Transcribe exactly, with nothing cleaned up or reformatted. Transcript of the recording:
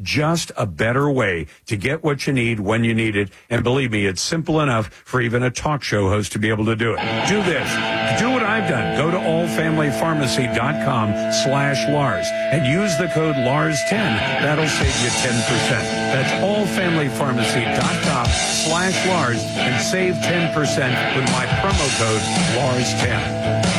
just a better way to get what you need when you need it. And believe me, it's simple enough for even a talk show host to be able to do it. Do this. Do what I've done. Go to allfamilypharmacy.com slash Lars and use the code Lars ten. That'll save you ten percent. That's allfamilypharmacy.com slash Lars and save ten percent with my promo code Lars ten.